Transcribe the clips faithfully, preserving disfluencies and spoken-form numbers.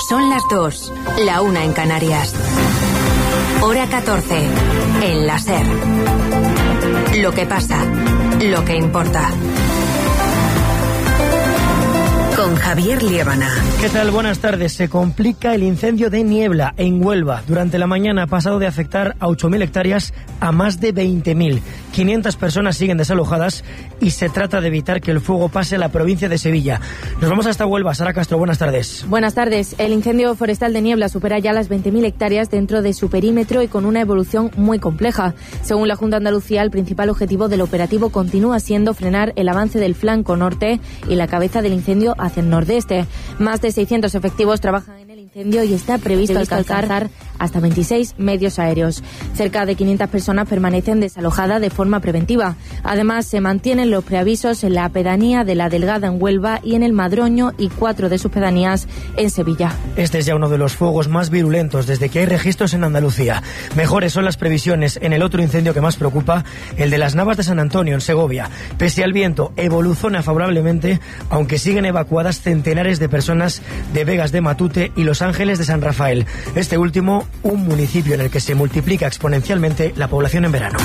Son las dos, la una en Canarias. Hora catorce, en la SER. Lo que pasa, lo que importa. Con Javier Liébana. ¿Qué tal? Buenas tardes. Se complica el incendio de Niebla, en Huelva. Durante la mañana ha pasado de afectar a ocho mil hectáreas a más de veinte mil. quinientas personas siguen desalojadas y se trata de evitar que el fuego pase a la provincia de Sevilla. Nos vamos hasta Huelva. Sara Castro, buenas tardes. Buenas tardes. El incendio forestal de Niebla supera ya las veinte mil hectáreas dentro de su perímetro y con una evolución muy compleja. Según la Junta de Andalucía, el principal objetivo del operativo continúa siendo frenar el avance del flanco norte y la cabeza del incendio hacia el nordeste. Más de seiscientos efectivos trabajan en el incendio y está previsto, previsto alcanzar, alcanzar hasta veintiséis medios aéreos. Cerca de quinientas personas permanecen desalojadas de forma preventiva. Además, se mantienen los preavisos en la pedanía de La Delgada en Huelva y en el Madroño y cuatro de sus pedanías en Sevilla. Este es ya uno de los fuegos más virulentos desde que hay registros en Andalucía. Mejores son las previsiones en el otro incendio que más preocupa, el de las Navas de San Antonio en Segovia. Pese al viento, evoluciona favorablemente, aunque siguen evacuadas centenares de personas de Vegas de Matute y Los Ángeles de San Rafael. Este último, un municipio en el que se multiplica exponencialmente la población en verano.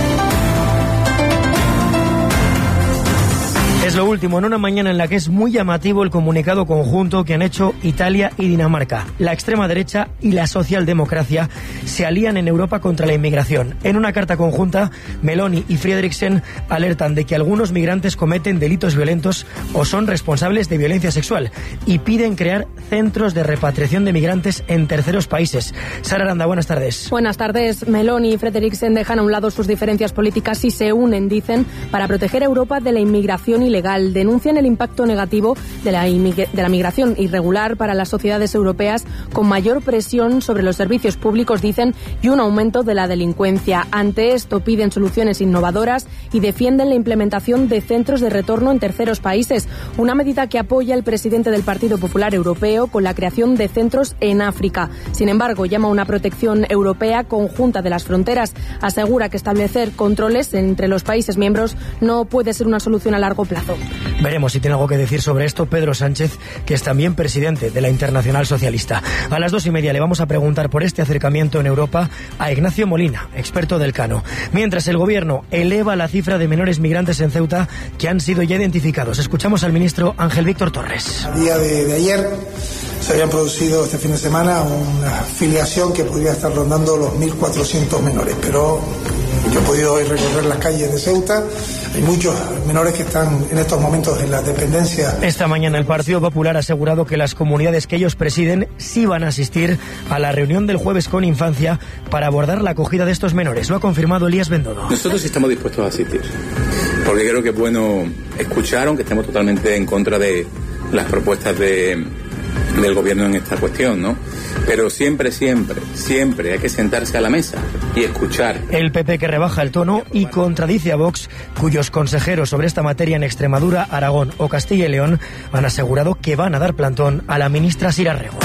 Es lo último en una mañana en la que es muy llamativo el comunicado conjunto que han hecho Italia y Dinamarca. La extrema derecha y la socialdemocracia se alían en Europa contra la inmigración. En una carta conjunta, Meloni y Frederiksen alertan de que algunos migrantes cometen delitos violentos o son responsables de violencia sexual y piden crear centros de repatriación de migrantes en terceros países. Sara Aranda, buenas tardes. Buenas tardes. Meloni y Frederiksen dejan a un lado sus diferencias políticas y se unen, dicen, para proteger a Europa de la inmigración ilegal. Denuncian el impacto negativo de la, de la migración irregular para las sociedades europeas, con mayor presión sobre los servicios públicos, dicen, y un aumento de la delincuencia. Ante esto piden soluciones innovadoras y defienden la implementación de centros de retorno en terceros países, una medida que apoya el presidente del Partido Popular Europeo con la creación de centros en África. Sin embargo, llama a una protección europea conjunta de las fronteras. Asegura que establecer controles entre los países miembros no puede ser una solución a largo plazo. Veremos si tiene algo que decir sobre esto Pedro Sánchez, que es también presidente de la Internacional Socialista. A las dos y media le vamos a preguntar por este acercamiento en Europa a Ignacio Molina, experto del Cano. Mientras el gobierno eleva la cifra de menores migrantes en Ceuta que han sido ya identificados. Escuchamos al ministro Ángel Víctor Torres. A día de, de ayer se habían producido este fin de semana una filiación que podría estar rondando los mil cuatrocientos menores, pero yo he podido hoy recorrer las calles de Ceuta. Hay muchos menores que están en estos momentos en la dependencia. Esta mañana el Partido Popular ha asegurado que las comunidades que ellos presiden sí van a asistir a la reunión del jueves con Infancia para abordar la acogida de estos menores. Lo ha confirmado Elías Bendodo. Nosotros estamos dispuestos a asistir, porque creo que es bueno escuchar, aunque estemos totalmente en contra de las propuestas de... del gobierno en esta cuestión, ¿no? Pero siempre, siempre, siempre hay que sentarse a la mesa y escuchar. El P P que rebaja el tono y contradice a Vox, cuyos consejeros sobre esta materia en Extremadura, Aragón o Castilla y León han asegurado que van a dar plantón a la ministra Sira Rego.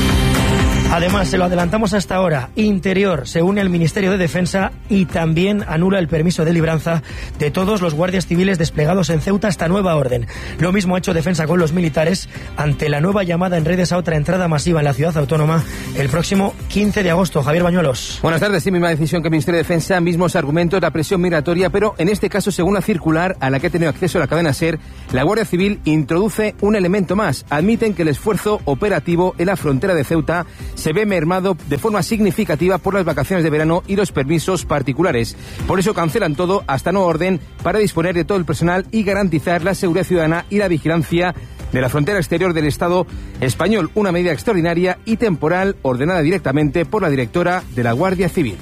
Además, se lo adelantamos hasta ahora, Interior se une al Ministerio de Defensa y también anula el permiso de libranza de todos los guardias civiles desplegados en Ceuta hasta nueva orden. Lo mismo ha hecho Defensa con los militares ante la nueva llamada en redes a otra entrada masiva en la ciudad autónoma el próximo quince de agosto. Javier Bañuelos. Buenas tardes. Sí, misma decisión que el Ministerio de Defensa, mismos argumentos, la presión migratoria, pero en este caso, según la circular a la que ha tenido acceso la cadena SER, la Guardia Civil introduce un elemento más. Admiten que el esfuerzo operativo en la frontera de Ceuta se ve mermado de forma significativa por las vacaciones de verano y los permisos particulares. Por eso cancelan todo hasta nueva orden para disponer de todo el personal y garantizar la seguridad ciudadana y la vigilancia de la frontera exterior del Estado español. Una medida extraordinaria y temporal ordenada directamente por la directora de la Guardia Civil.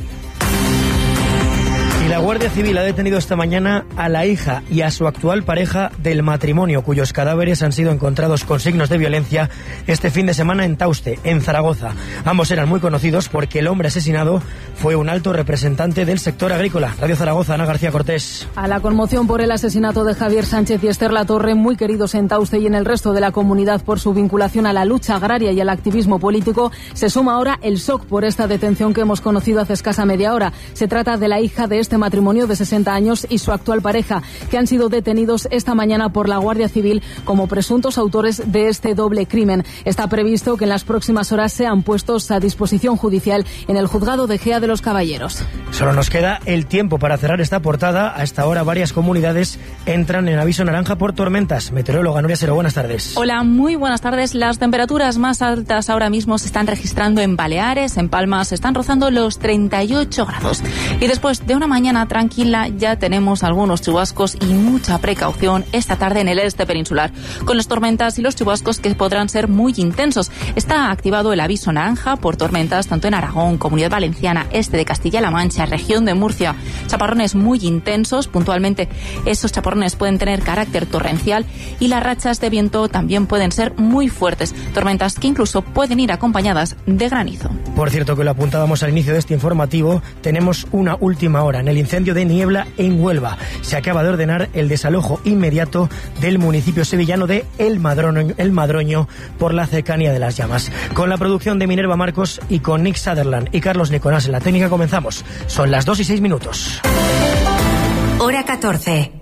La Guardia Civil ha detenido esta mañana a la hija y a su actual pareja del matrimonio, cuyos cadáveres han sido encontrados con signos de violencia este fin de semana en Tauste, en Zaragoza. Ambos eran muy conocidos porque el hombre asesinado fue un alto representante del sector agrícola. Radio Zaragoza, Ana García Cortés. A la conmoción por el asesinato de Javier Sánchez y Esther Latorre, muy queridos en Tauste y en el resto de la comunidad por su vinculación a la lucha agraria y al activismo político, se suma ahora el shock por esta detención que hemos conocido hace escasa media hora. Se trata de la hija de este matrimonio de sesenta años y su actual pareja, que han sido detenidos esta mañana por la Guardia Civil como presuntos autores de este doble crimen. Está previsto que en las próximas horas sean puestos a disposición judicial en el juzgado de Gea de los Caballeros. Solo nos queda el tiempo para cerrar esta portada. A esta hora varias comunidades entran en aviso naranja por tormentas. Meteoróloga Nuria Sero, buenas tardes. Hola, muy buenas tardes. Las temperaturas más altas ahora mismo se están registrando en Baleares, en Palma se están rozando los treinta y ocho grados. Y después de una mañana tranquila ya tenemos algunos chubascos y mucha precaución esta tarde en el este peninsular, con las tormentas y los chubascos que podrán ser muy intensos. Está activado el aviso naranja por tormentas tanto en Aragón, Comunidad Valenciana, este de Castilla-La Mancha, región de Murcia. Chaparrones muy intensos, puntualmente esos chaparrones pueden tener carácter torrencial y las rachas de viento también pueden ser muy fuertes, tormentas que incluso pueden ir acompañadas de granizo. Por cierto, que lo apuntábamos al inicio de este informativo, tenemos una última hora en el incendio de Niebla en Huelva. Se acaba de ordenar el desalojo inmediato del municipio sevillano de El Madroño, El Madroño por la cercanía de las llamas. Con la producción de Minerva Marcos y con Nick Sutherland y Carlos Nicolás en la técnica comenzamos. Son las dos y seis minutos. Hora catorce.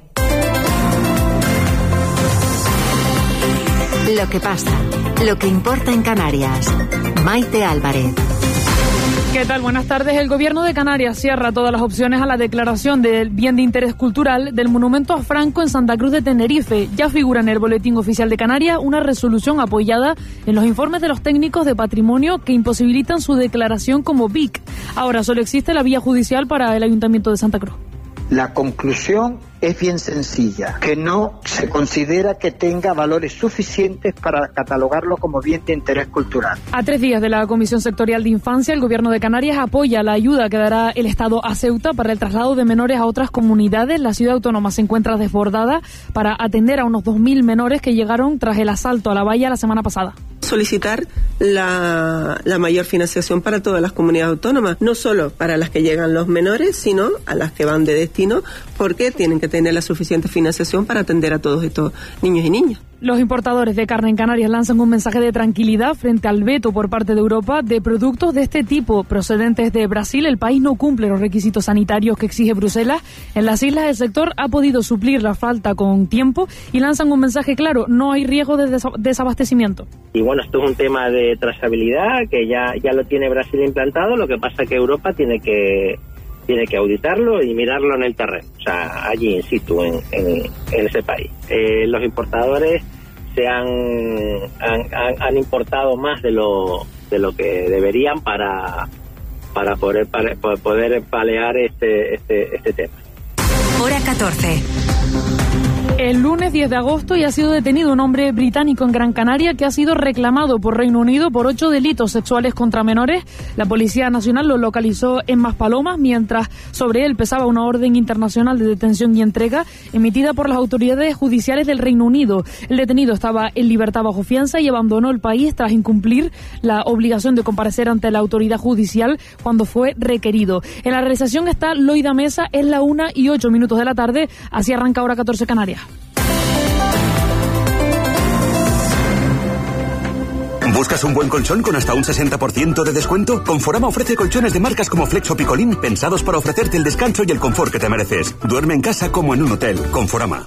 Lo que pasa, lo que importa en Canarias. Maite Álvarez. ¿Qué tal? Buenas tardes. El Gobierno de Canarias cierra todas las opciones a la declaración del bien de interés cultural del monumento a Franco en Santa Cruz de Tenerife. Ya figura en el Boletín Oficial de Canarias una resolución apoyada en los informes de los técnicos de patrimonio que imposibilitan su declaración como B I C. Ahora solo existe la vía judicial para el Ayuntamiento de Santa Cruz. La conclusión es bien sencilla, que no se considera que tenga valores suficientes para catalogarlo como bien de interés cultural. A tres días de la Comisión Sectorial de Infancia, el Gobierno de Canarias apoya la ayuda que dará el Estado a Ceuta para el traslado de menores a otras comunidades. La ciudad autónoma se encuentra desbordada para atender a unos dos mil menores que llegaron tras el asalto a la valla la semana pasada. Solicitar la, la mayor financiación para todas las comunidades autónomas, no solo para las que llegan los menores, sino a las que van de destino, porque tienen que tener la suficiente financiación para atender a todos estos niños y niñas. Los importadores de carne en Canarias lanzan un mensaje de tranquilidad frente al veto por parte de Europa de productos de este tipo procedentes de Brasil. El país no cumple los requisitos sanitarios que exige Bruselas. En las islas el sector ha podido suplir la falta con tiempo y lanzan un mensaje claro: no hay riesgo de desabastecimiento. Y bueno, esto es un tema de trazabilidad que ya, ya lo tiene Brasil implantado, lo que pasa es que Europa tiene que tiene que auditarlo y mirarlo en el terreno, o sea, allí in situ, en, en, en ese país. Eh, los importadores se han, han, han, han importado más de lo de lo que deberían para para poder para poder paliar este este este tema. Hora catorce. El lunes diez de agosto ya ha sido detenido un hombre británico en Gran Canaria que ha sido reclamado por Reino Unido por ocho delitos sexuales contra menores. La Policía Nacional lo localizó en Maspalomas mientras sobre él pesaba una orden internacional de detención y entrega emitida por las autoridades judiciales del Reino Unido. El detenido estaba en libertad bajo fianza y abandonó el país tras incumplir la obligación de comparecer ante la autoridad judicial cuando fue requerido. En la realización está Loida Mesa, es la una y ocho minutos de la tarde, así arranca Hora catorce Canarias. ¿Buscas un buen colchón con hasta un sesenta por ciento de descuento? Conforama ofrece colchones de marcas como Flex o Picolín pensados para ofrecerte el descanso y el confort que te mereces. Duerme en casa como en un hotel. Conforama.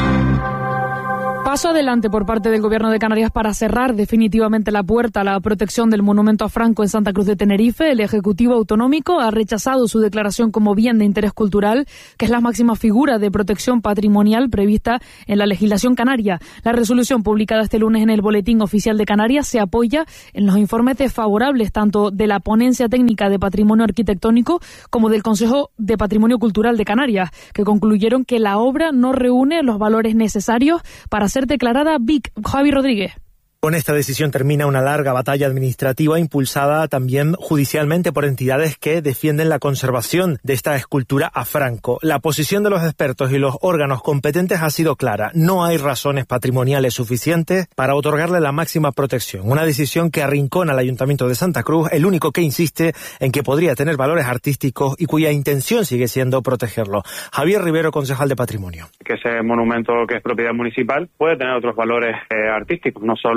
Paso adelante por parte del Gobierno de Canarias para cerrar definitivamente la puerta a la protección del monumento a Franco en Santa Cruz de Tenerife. El Ejecutivo Autonómico ha rechazado su declaración como bien de interés cultural, que es la máxima figura de protección patrimonial prevista en la legislación canaria. La resolución publicada este lunes en el Boletín Oficial de Canarias se apoya en los informes desfavorables tanto de la Ponencia Técnica de Patrimonio Arquitectónico como del Consejo de Patrimonio Cultural de Canarias, que concluyeron que la obra no reúne los valores necesarios para ser declarada B I C. Javi Rodríguez. Con esta decisión termina una larga batalla administrativa impulsada también judicialmente por entidades que defienden la conservación de esta escultura a Franco. La posición de los expertos y los órganos competentes ha sido clara. No hay razones patrimoniales suficientes para otorgarle la máxima protección. Una decisión que arrincona al Ayuntamiento de Santa Cruz, el único que insiste en que podría tener valores artísticos y cuya intención sigue siendo protegerlo. Javier Rivero, concejal de Patrimonio. Que ese monumento que es propiedad municipal puede tener otros valores eh, artísticos, no solo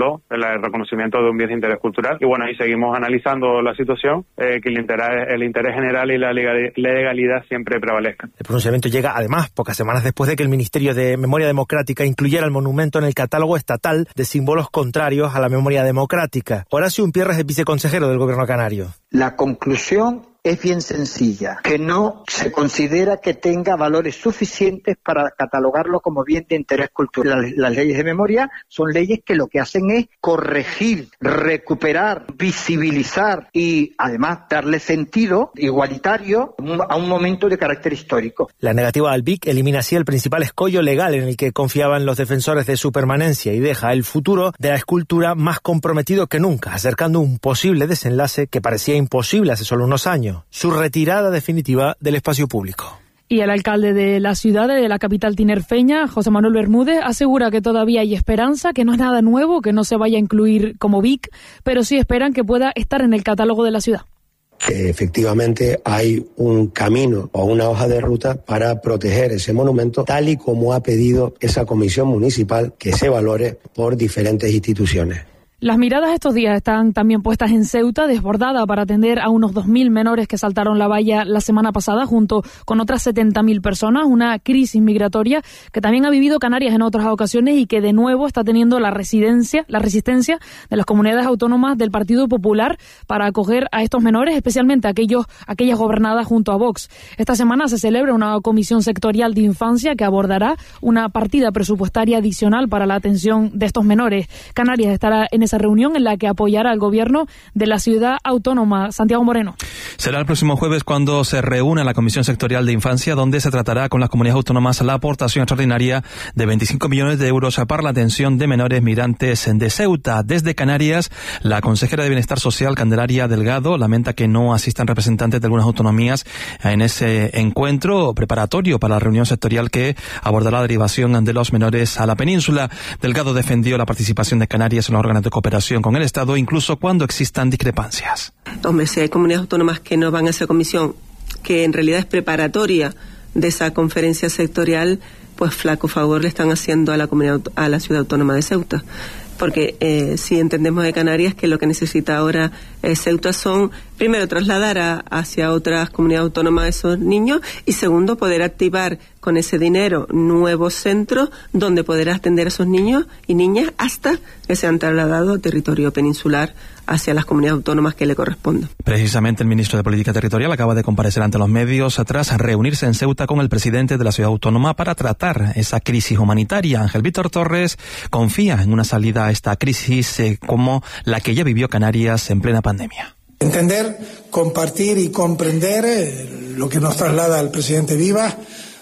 aprobado el reconocimiento de un bien de interés cultural. Y bueno, ahí seguimos analizando la situación, eh, que el interés, el interés general y la legalidad siempre prevalezcan. El pronunciamiento llega además pocas semanas después de que el Ministerio de Memoria Democrática incluyera el monumento en el catálogo estatal de símbolos contrarios a la memoria democrática. Horacio Umpierre es el viceconsejero del Gobierno canario. La conclusión es bien sencilla, que no se considera que tenga valores suficientes para catalogarlo como bien de interés cultural. Las, las leyes de memoria son leyes que lo que hacen es corregir, recuperar, visibilizar y además darle sentido igualitario a un momento de carácter histórico. La negativa al B I C elimina así el principal escollo legal en el que confiaban los defensores de su permanencia y deja el futuro de la escultura más comprometido que nunca, acercando un posible desenlace que parecía imposible hace solo unos años: su retirada definitiva del espacio público. Y el alcalde de la ciudad, de la capital tinerfeña, José Manuel Bermúdez, asegura que todavía hay esperanza, que no es nada nuevo, que no se vaya a incluir como B I C, pero sí esperan que pueda estar en el catálogo de la ciudad. Que efectivamente hay un camino o una hoja de ruta para proteger ese monumento, tal y como ha pedido esa comisión municipal que se valore por diferentes instituciones. Las miradas estos días están también puestas en Ceuta, desbordada para atender a unos dos mil menores que saltaron la valla la semana pasada junto con otras setenta mil personas, una crisis migratoria que también ha vivido Canarias en otras ocasiones y que de nuevo está teniendo la residencia, la resistencia de las comunidades autónomas del Partido Popular para acoger a estos menores, especialmente aquellos, aquellas gobernadas junto a Vox. Esta semana se celebra una comisión sectorial de infancia que abordará una partida presupuestaria adicional para la atención de estos menores. Canarias estará en esa reunión en la que apoyará al gobierno de la ciudad autónoma. Santiago Moreno. Será el próximo jueves cuando se reúna la Comisión Sectorial de Infancia, donde se tratará con las comunidades autónomas la aportación extraordinaria de veinticinco millones de euros para la atención de menores migrantes de Ceuta. Desde Canarias, la consejera de Bienestar Social, Candelaria Delgado, lamenta que no asistan representantes de algunas autonomías en ese encuentro preparatorio para la reunión sectorial que abordará la derivación de los menores a la península. Delgado defendió la participación de Canarias en los órganos de cooperación con el Estado, incluso cuando existan discrepancias. Hombre, si hay comunidades autónomas que no van a esa comisión, que en realidad es preparatoria de esa conferencia sectorial, pues flaco favor le están haciendo a la comunidad, a la ciudad autónoma de Ceuta. Porque eh, si entendemos de Canarias que lo que necesita ahora eh, Ceuta son, primero, trasladar a, hacia otras comunidades autónomas a esos niños y segundo, poder activar con ese dinero nuevos centros donde poder atender a esos niños y niñas hasta que se han trasladado a territorio peninsular hacia las comunidades autónomas que le correspondan. Precisamente el ministro de Política Territorial acaba de comparecer ante los medios tras reunirse en Ceuta con el presidente de la ciudad autónoma para tratar esa crisis humanitaria. Ángel Víctor Torres confía en una salida a esta crisis eh, como la que ya vivió Canarias en plena pandemia. Entender, compartir y comprender eh, lo que nos traslada el presidente Vivas,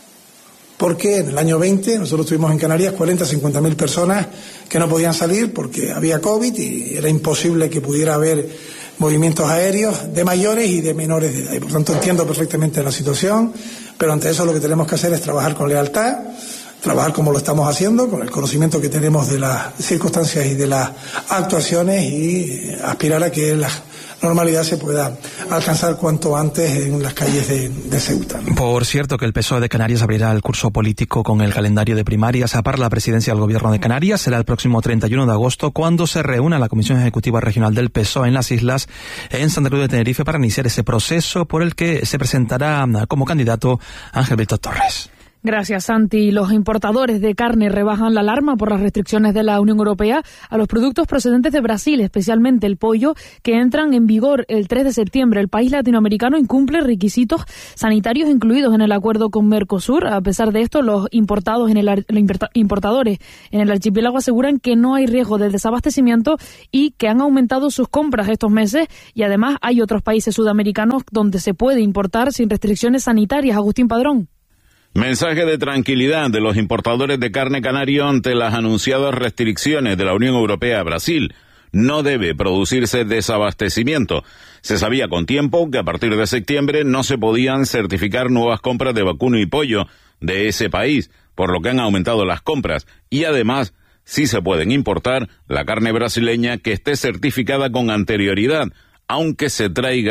porque en el año veinte nosotros tuvimos en Canarias cuarenta a cincuenta mil personas que no podían salir porque había COVID y era imposible que pudiera haber movimientos aéreos de mayores y de menores de edad. Y por tanto entiendo perfectamente la situación, pero ante eso lo que tenemos que hacer es trabajar con lealtad, trabajar como lo estamos haciendo, con el conocimiento que tenemos de las circunstancias y de las actuaciones y aspirar a que la normalidad se pueda alcanzar cuanto antes en las calles de, de Ceuta. Por cierto, que el P S O E de Canarias abrirá el curso político con el calendario de primarias para la presidencia del Gobierno de Canarias. Será el próximo treinta y uno de agosto cuando se reúna la Comisión Ejecutiva Regional del P S O E en las islas, en Santa Cruz de Tenerife, para iniciar ese proceso por el que se presentará como candidato Ángel Víctor Torres. Gracias, Santi. Los importadores de carne rebajan la alarma por las restricciones de la Unión Europea a los productos procedentes de Brasil, especialmente el pollo, que entran en vigor el tres de septiembre. El país latinoamericano incumple requisitos sanitarios incluidos en el acuerdo con Mercosur. A pesar de esto, los importados en el los importadores en el archipiélago aseguran que no hay riesgo de desabastecimiento y que han aumentado sus compras estos meses. Y además hay otros países sudamericanos donde se puede importar sin restricciones sanitarias. Agustín Padrón. Mensaje de tranquilidad de los importadores de carne canario ante las anunciadas restricciones de la Unión Europea a Brasil. No debe producirse desabastecimiento. Se sabía con tiempo que a partir de septiembre no se podían certificar nuevas compras de vacuno y pollo de ese país, por lo que han aumentado las compras. Y además, sí se pueden importar la carne brasileña que esté certificada con anterioridad, aunque se traiga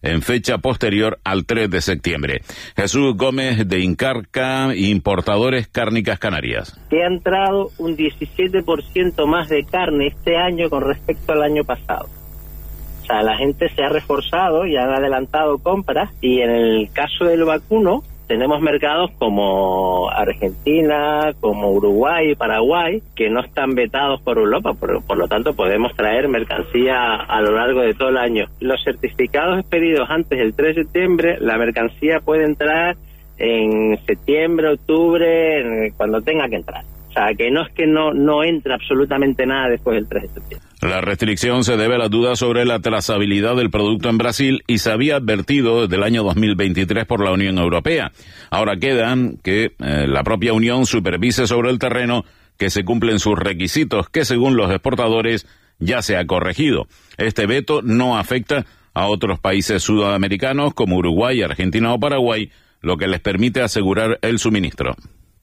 en fecha posterior al tres de septiembre. Jesús Gómez de Incarca, Importadores Cárnicas Canarias. Que ha entrado un diecisiete por ciento más de carne este año con respecto al año pasado. O sea, la gente se ha reforzado y han adelantado compras, y en el caso del vacuno tenemos mercados como Argentina, como Uruguay y Paraguay, que no están vetados por Europa, por, por lo tanto podemos traer mercancía a lo largo de todo el año. Los certificados expedidos antes del tres de septiembre, la mercancía puede entrar en septiembre, octubre, en, cuando tenga que entrar. O sea, que no es que no, no entre absolutamente nada después del tres de septiembre. La restricción se debe a las dudas sobre la trazabilidad del producto en Brasil y se había advertido desde el año dos mil veintitrés por la Unión Europea. Ahora quedan que eh, la propia Unión supervise sobre el terreno que se cumplen sus requisitos, que según los exportadores ya se ha corregido. Este veto no afecta a otros países sudamericanos como Uruguay, Argentina o Paraguay, lo que les permite asegurar el suministro.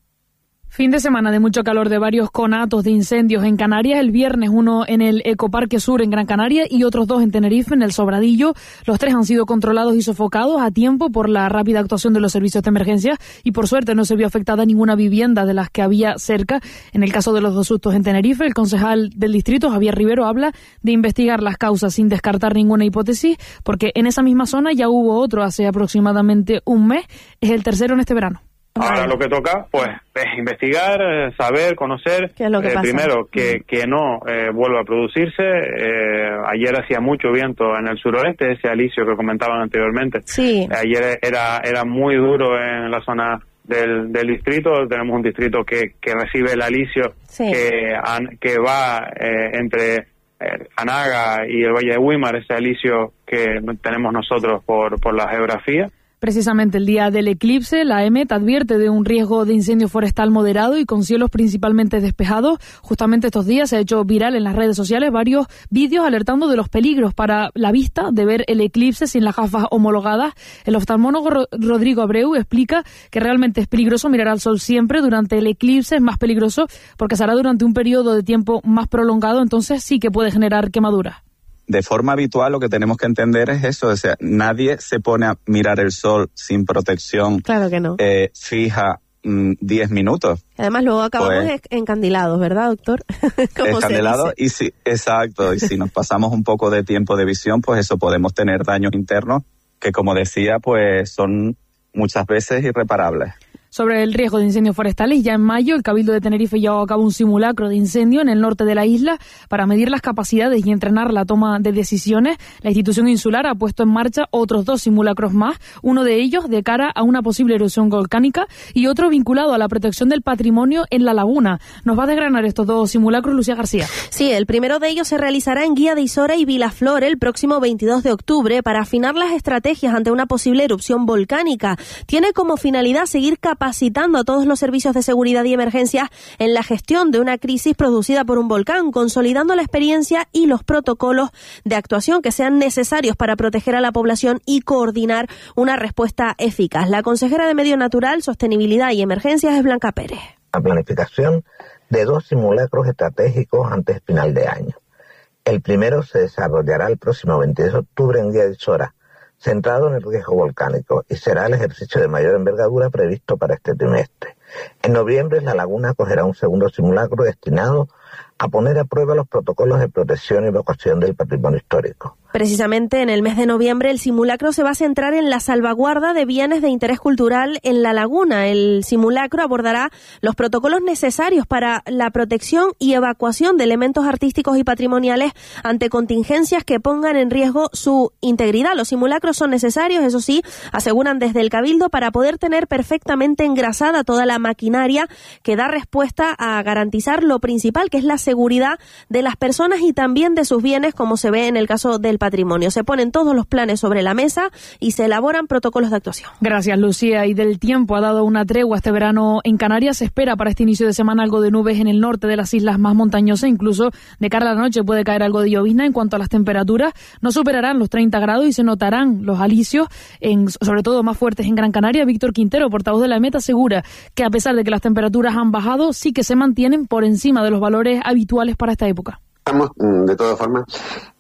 Fin de semana de mucho calor, de varios conatos de incendios en Canarias. El viernes uno en el Ecoparque Sur en Gran Canaria y otros dos en Tenerife, en el Sobradillo. Los tres han sido controlados y sofocados a tiempo por la rápida actuación de los servicios de emergencia, y por suerte no se vio afectada ninguna vivienda de las que había cerca. En el caso de los dos sustos en Tenerife, el concejal del distrito, Javier Rivero, habla de investigar las causas sin descartar ninguna hipótesis, porque en esa misma zona ya hubo otro hace aproximadamente un mes. Es el tercero en este verano. Ahora lo que toca, pues, es investigar, eh, saber, conocer, ¿Qué es lo que eh, pasa? primero, que, que no eh, vuelva a producirse. Eh, ayer hacía mucho viento en el suroeste, ese alisio que comentaban anteriormente. Sí. Eh, ayer era era muy duro en la zona del, del distrito. Tenemos un distrito que, que recibe el alisio, Sí. que, an, que va eh, entre eh, Anaga y el Valle de Güímar, ese alisio que tenemos nosotros por, por la geografía. Precisamente el día del eclipse, la E M E T advierte de un riesgo de incendio forestal moderado y con cielos principalmente despejados. Justamente estos días se ha hecho viral en las redes sociales varios vídeos alertando de los peligros para la vista de ver el eclipse sin las gafas homologadas. El oftalmólogo Ro- Rodrigo Abreu explica que realmente es peligroso mirar al sol siempre. Durante el eclipse es más peligroso porque será durante un periodo de tiempo más prolongado, entonces sí que puede generar quemaduras. De forma habitual lo que tenemos que entender es eso, o sea, nadie se pone a mirar el sol sin protección Claro que no. eh, fija diez mm, minutos. Además luego acabamos Pues, encandilados, ¿verdad, doctor? Como se Escandelados dice. y si, exacto, y si nos pasamos un poco de tiempo de visión, pues eso, podemos tener daños internos que, como decía, pues son muchas veces irreparables. Sobre el riesgo de incendios forestales, ya en mayo el Cabildo de Tenerife llevó a cabo un simulacro de incendio en el norte de la isla para medir las capacidades y entrenar la toma de decisiones. La institución insular ha puesto en marcha otros dos simulacros más, uno de ellos de cara a una posible erupción volcánica y otro vinculado a la protección del patrimonio en la laguna. Nos va a desgranar estos dos simulacros Lucía García. Sí, el primero de ellos se realizará en Guía de Isora y Vilaflor el próximo veintidós de octubre para afinar las estrategias ante una posible erupción volcánica. Tiene como finalidad seguir capacitando capacitando a todos los servicios de seguridad y emergencias en la gestión de una crisis producida por un volcán, consolidando la experiencia y los protocolos de actuación que sean necesarios para proteger a la población y coordinar una respuesta eficaz. La consejera de Medio Natural, Sostenibilidad y Emergencias es Blanca Pérez. La planificación de dos simulacros estratégicos antes del final de año. El primero se desarrollará el próximo veintidós de octubre en Guía de Isora, centrado en el riesgo volcánico, y será el ejercicio de mayor envergadura previsto para este trimestre. En noviembre, la laguna acogerá un segundo simulacro destinado a poner a prueba los protocolos de protección y evacuación del patrimonio histórico. Precisamente en el mes de noviembre el simulacro se va a centrar en la salvaguarda de bienes de interés cultural en la laguna. El simulacro abordará los protocolos necesarios para la protección y evacuación de elementos artísticos y patrimoniales ante contingencias que pongan en riesgo su integridad. Los simulacros son necesarios, eso sí, aseguran desde el Cabildo, para poder tener perfectamente engrasada toda la maquinaria que da respuesta a garantizar lo principal, que es la seguridad de las personas y también de sus bienes, como se ve en el caso del patrimonio. Se ponen todos los planes sobre la mesa y se elaboran protocolos de actuación. Gracias, Lucía. Y del tiempo ha dado una tregua este verano en Canarias. Se espera para este inicio de semana algo de nubes en el norte de las islas más montañosas. Incluso de cara a la noche puede caer algo de llovizna. En cuanto a las temperaturas, no superarán los treinta grados y se notarán los alisios, en, sobre todo más fuertes en Gran Canaria. Víctor Quintero, portavoz de la E M E T, asegura que a pesar de que las temperaturas han bajado, sí que se mantienen por encima de los valores habituales para esta época. Estamos, de todas formas,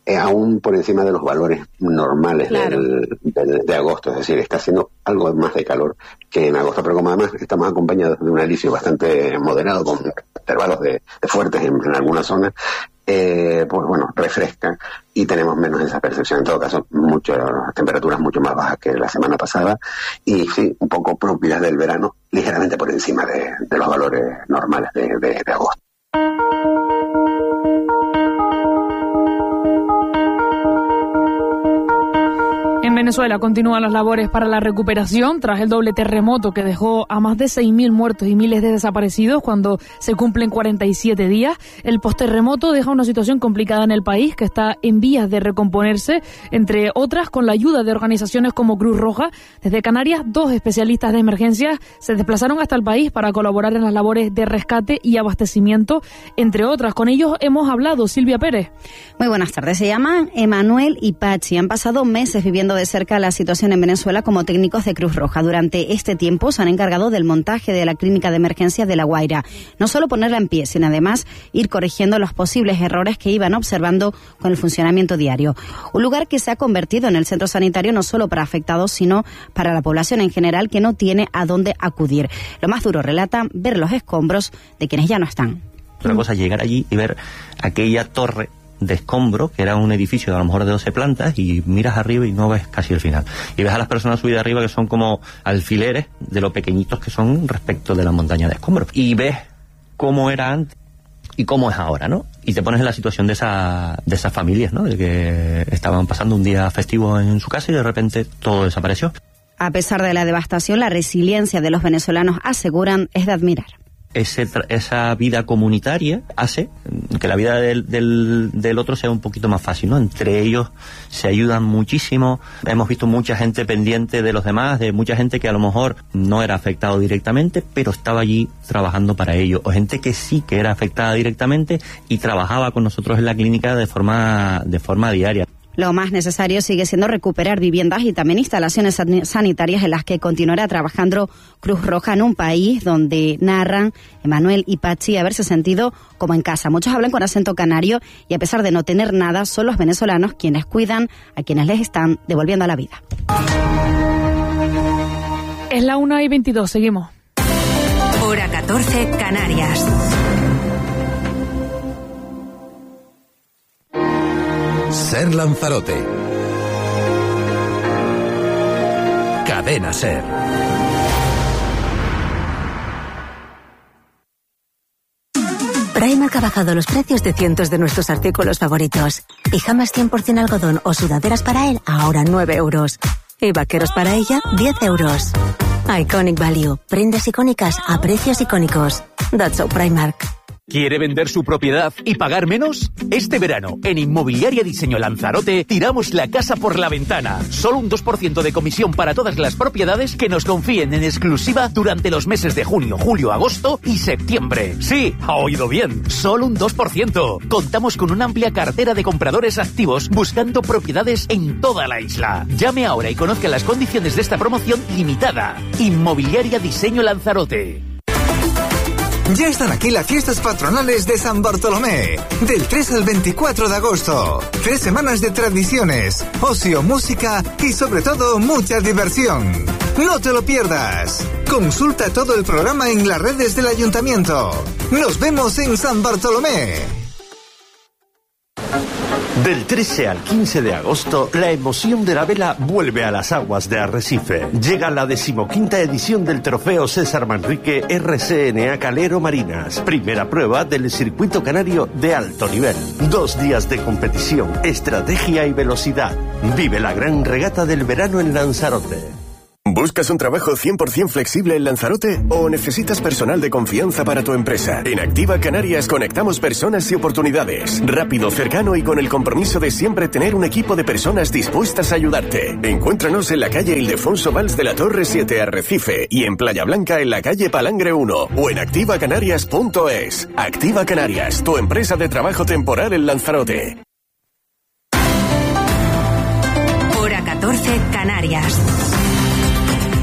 eh, aún por encima de los valores normales Claro. del, del- de agosto, es decir, está haciendo algo más de calor que en agosto, pero como además estamos acompañados de un alisio bastante moderado, con intervalos de, de fuertes en, en algunas zonas, eh, pues bueno, refresca y tenemos menos esa percepción. En todo caso, mucho, temperaturas mucho más bajas que la semana pasada y sí, un poco propias del verano, ligeramente por encima de, de los valores normales de, de, de agosto. En Venezuela continúan las labores para la recuperación tras el doble terremoto que dejó a más de seis mil muertos y miles de desaparecidos cuando se cumplen cuarenta y siete días. El postterremoto deja una situación complicada en el país que está en vías de recomponerse, entre otras con la ayuda de organizaciones como Cruz Roja. Desde Canarias, dos especialistas de emergencias se desplazaron hasta el país para colaborar en las labores de rescate y abastecimiento, entre otras. Con ellos hemos hablado. Silvia Pérez. Muy buenas tardes. Se llaman Emanuel y Pachi. Han pasado meses viviendo de cerca la situación en Venezuela como técnicos de Cruz Roja. Durante este tiempo se han encargado del montaje de la clínica de emergencias de La Guaira. No solo ponerla en pie, sino además ir corrigiendo los posibles errores que iban observando con el funcionamiento diario. Un lugar que se ha convertido en el centro sanitario no solo para afectados, sino para la población en general que no tiene a dónde acudir. Lo más duro, relatan, ver los escombros de quienes ya no están. Otra cosa es llegar allí y ver aquella torre de escombro, que era un edificio de a lo mejor de doce plantas, y miras arriba y no ves casi el final. Y ves a las personas subidas arriba que son como alfileres de lo pequeñitos que son respecto de la montaña de escombros. Y ves cómo era antes y cómo es ahora, ¿no? Y te pones en la situación de, esa, de esas familias, ¿no? De que estaban pasando un día festivo en su casa y de repente todo desapareció. A pesar de la devastación, la resiliencia de los venezolanos, aseguran, es de admirar. Ese, esa vida comunitaria hace que la vida del, del, del otro sea un poquito más fácil, ¿no? Entre ellos se ayudan muchísimo. Hemos visto mucha gente pendiente de los demás, de mucha gente que a lo mejor no era afectado directamente, pero estaba allí trabajando para ello. O gente que sí que era afectada directamente y trabajaba con nosotros en la clínica de forma, de forma diaria. Lo más necesario sigue siendo recuperar viviendas y también instalaciones sanitarias en las que continuará trabajando Cruz Roja en un país donde narran Emanuel y Pachi haberse sentido como en casa. Muchos hablan con acento canario y a pesar de no tener nada, son los venezolanos quienes cuidan a quienes les están devolviendo la vida. Es la una y veintidós, seguimos. Hora catorce, Canarias. Ser Lanzarote. Cadena Ser. Primark ha bajado los precios de cientos de nuestros artículos favoritos. Pijamas cien por ciento algodón o sudaderas para él, ahora nueve euros. Y vaqueros para ella, diez euros. Iconic Value. Prendas icónicas a precios icónicos. That's so Primark. ¿Quiere vender su propiedad y pagar menos? Este verano, en Inmobiliaria Diseño Lanzarote, tiramos la casa por la ventana. Solo un dos por ciento de comisión para todas las propiedades que nos confíen en exclusiva durante los meses de junio, julio, agosto y septiembre. Sí, ha oído bien, solo un dos por ciento. Contamos con una amplia cartera de compradores activos buscando propiedades en toda la isla. Llame ahora y conozca las condiciones de esta promoción limitada. Inmobiliaria Diseño Lanzarote. Ya están aquí las fiestas patronales de San Bartolomé, del tres al veinticuatro de agosto. Tres semanas de tradiciones, ocio, música y sobre todo mucha diversión. No te lo pierdas. Consulta todo el programa en las redes del Ayuntamiento. Nos vemos en San Bartolomé. Del trece al quince de agosto, la emoción de la vela vuelve a las aguas de Arrecife. Llega la decimoquinta edición del Trofeo César Manrique R C N A Calero Marinas, primera prueba del circuito canario de alto nivel. Dos días de competición, estrategia y velocidad. Vive la gran regata del verano en Lanzarote. ¿Buscas un trabajo cien por ciento flexible en Lanzarote o necesitas personal de confianza para tu empresa? En Activa Canarias conectamos personas y oportunidades. Rápido, cercano y con el compromiso de siempre tener un equipo de personas dispuestas a ayudarte. Encuéntranos en la calle Ildefonso Valls de la Torre siete, Arrecife, y en Playa Blanca en la calle Palangre uno o en activa canarias punto es. Activa Canarias, tu empresa de trabajo temporal en Lanzarote. Hora catorce, Canarias.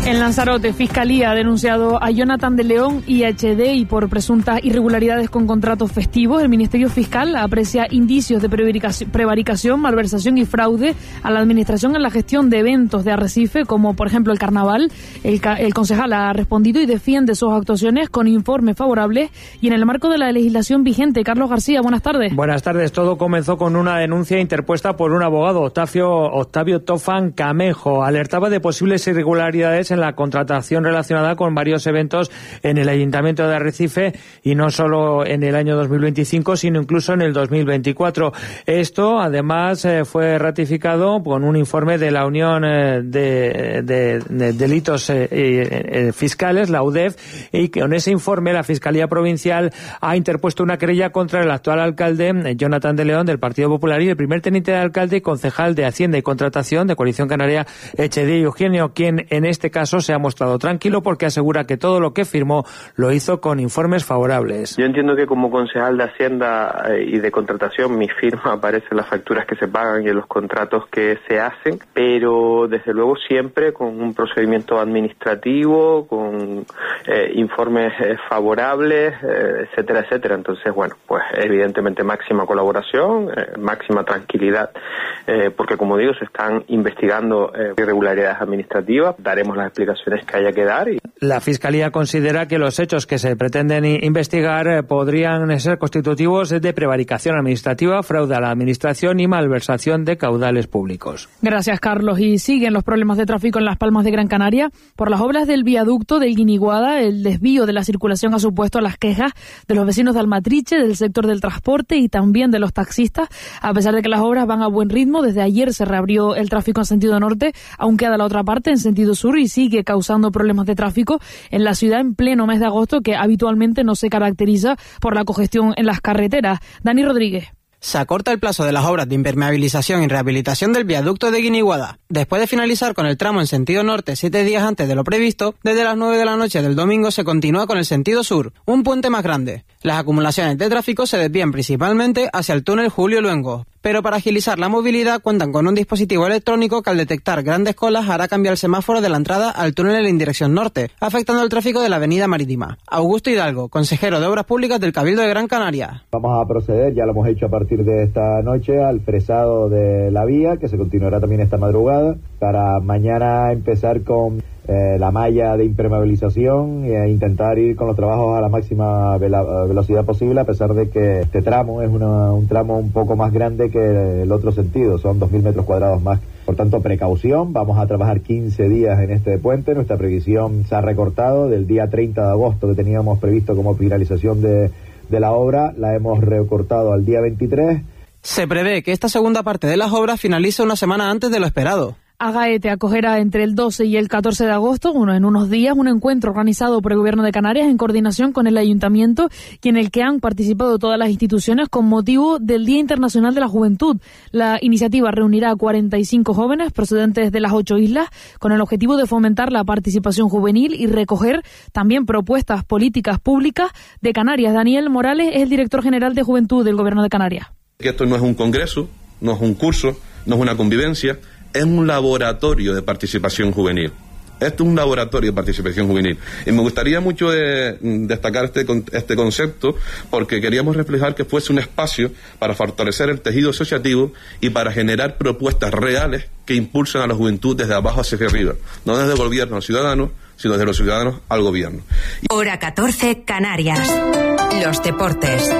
En Lanzarote, Fiscalía ha denunciado a Jonathan de León y a H D I por presuntas irregularidades con contratos festivos. El Ministerio Fiscal aprecia indicios de prevaricación, malversación y fraude a la administración en la gestión de eventos de Arrecife, como por ejemplo el Carnaval. El, el concejal ha respondido y defiende sus actuaciones con informes favorables y en el marco de la legislación vigente. Carlos García, buenas tardes. Buenas tardes. Todo comenzó con una denuncia interpuesta por un abogado, Octavio, Octavio Tofan Camejo. Alertaba de posibles irregularidades en la contratación relacionada con varios eventos en el Ayuntamiento de Arrecife y no solo en el año dos mil veinticinco, sino incluso en el dos mil veinticuatro. Esto, además, eh, fue ratificado con un informe de la Unión eh, de, de, de Delitos eh, eh, Fiscales, la U D E F, y con ese informe la Fiscalía Provincial ha interpuesto una querella contra el actual alcalde, eh, Jonathan de León, del Partido Popular, y el primer teniente de alcalde y concejal de Hacienda y Contratación de Coalición Canaria, H D I Eugenio, quien en este caso se ha mostrado tranquilo porque asegura que todo lo que firmó lo hizo con informes favorables. Yo entiendo que como concejal de Hacienda eh, y de Contratación mi firma aparece en las facturas que se pagan y en los contratos que se hacen, pero desde luego siempre con un procedimiento administrativo, con eh, informes eh, favorables, eh, etcétera, etcétera. Entonces, bueno, pues evidentemente máxima colaboración, eh, máxima tranquilidad, eh, porque como digo, se están investigando eh, irregularidades administrativas, daremos las explicaciones que haya que dar. Y... La Fiscalía considera que los hechos que se pretenden investigar eh, podrían ser constitutivos de prevaricación administrativa, fraude a la administración y malversación de caudales públicos. Gracias, Carlos. Y siguen los problemas de tráfico en Las Palmas de Gran Canaria. Por las obras del viaducto del Guiniguada, el desvío de la circulación ha supuesto las quejas de los vecinos de Almatriche, del sector del transporte y también de los taxistas. A pesar de que las obras van a buen ritmo, desde ayer se reabrió el tráfico en sentido norte, aún queda la otra parte en sentido sur y sigue causando problemas de tráfico en la ciudad en pleno mes de agosto, que habitualmente no se caracteriza por la congestión en las carreteras. Dani Rodríguez. Se acorta el plazo de las obras de impermeabilización y rehabilitación del viaducto de Guiniguada. Después de finalizar con el tramo en sentido norte siete días antes de lo previsto, desde las nueve de la noche del domingo se continúa con el sentido sur, un puente más grande. Las acumulaciones de tráfico se desvían principalmente hacia el túnel Julio Luengo, pero para agilizar la movilidad cuentan con un dispositivo electrónico que al detectar grandes colas hará cambiar el semáforo de la entrada al túnel en dirección norte, afectando el tráfico de la avenida Marítima. Augusto Hidalgo, consejero de Obras Públicas del Cabildo de Gran Canaria. Vamos a proceder, ya lo hemos hecho a partir de esta noche, al fresado de la vía, que se continuará también esta madrugada, para mañana empezar con eh, la malla de impermeabilización e intentar ir con los trabajos a la máxima vela- velocidad posible, a pesar de que este tramo es una, un tramo un poco más grande que el otro sentido, son dos mil metros cuadrados más. Por tanto, precaución, vamos a trabajar quince días en este puente. Nuestra previsión se ha recortado del día treinta de agosto que teníamos previsto como finalización de, de la obra, la hemos recortado al día veintitrés. Se prevé que esta segunda parte de las obras finalice una semana antes de lo esperado. Agaete acogerá entre el doce y el catorce de agosto, uno en unos días, un encuentro organizado por el Gobierno de Canarias en coordinación con el Ayuntamiento y en el que han participado todas las instituciones con motivo del Día Internacional de la Juventud. La iniciativa reunirá a cuarenta y cinco jóvenes procedentes de las ocho islas con el objetivo de fomentar la participación juvenil y recoger también propuestas políticas públicas de Canarias. Daniel Morales es el director general de Juventud del Gobierno de Canarias. Que esto no es un congreso, no es un curso, no es una convivencia, es un laboratorio de participación juvenil. Esto es un laboratorio de participación juvenil. Y me gustaría mucho eh, destacar este, este concepto porque queríamos reflejar que fuese un espacio para fortalecer el tejido asociativo y para generar propuestas reales que impulsen a la juventud desde abajo hacia arriba. No desde el gobierno al ciudadano, sino desde los ciudadanos al gobierno. Hora catorce, Canarias. Los deportes.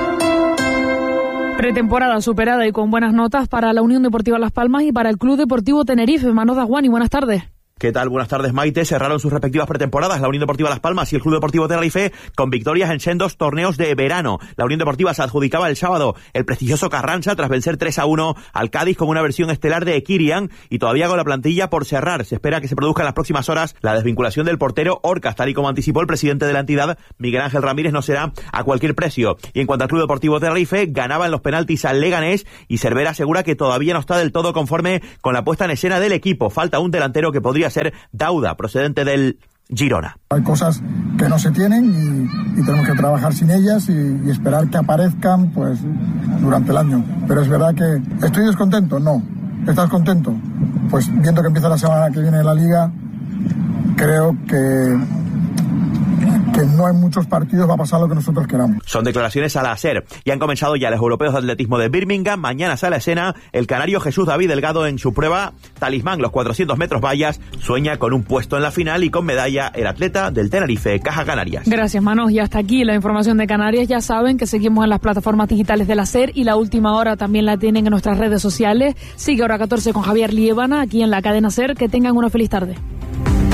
Pretemporada superada y con buenas notas para la Unión Deportiva Las Palmas y para el Club Deportivo Tenerife. Manos Daguani, buenas tardes. ¿Qué tal? Buenas tardes, Maite. Cerraron sus respectivas pretemporadas la Unión Deportiva Las Palmas y el Club Deportivo Tenerife con victorias en sendos torneos de verano. La Unión Deportiva se adjudicaba el sábado el prestigioso Carranza tras vencer tres a uno al Cádiz con una versión estelar de Kirian y todavía con la plantilla por cerrar. Se espera que se produzca en las próximas horas la desvinculación del portero Orcas, tal y como anticipó el presidente de la entidad, Miguel Ángel Ramírez. No será a cualquier precio. Y en cuanto al Club Deportivo Tenerife, ganaba en los penaltis al Leganés y Cervera asegura que todavía no está del todo conforme con la puesta en escena del equipo. Falta un delantero que podría ser Dauda, procedente del Girona. Hay cosas que no se tienen y, y tenemos que trabajar sin ellas y, y esperar que aparezcan pues durante el año. Pero es verdad que estoy descontento, no. ¿Estás contento? Pues viendo que empieza la semana que viene la Liga, creo que que no en muchos partidos va a pasar lo que nosotros queramos. Son declaraciones a la SER y han comenzado ya los europeos de atletismo de Birmingham. Mañana sale a escena el canario Jesús David Delgado en su prueba Talismán, los cuatrocientos metros vallas. Sueña con un puesto en la final y con medalla el atleta del Tenerife, Caja Canarias. Gracias, Manos. Y hasta aquí la información de Canarias. Ya saben que seguimos en las plataformas digitales de la SER y la última hora también la tienen en nuestras redes sociales. Sigue Hora catorce con Javier Liébana aquí en la cadena SER. Que tengan una feliz tarde.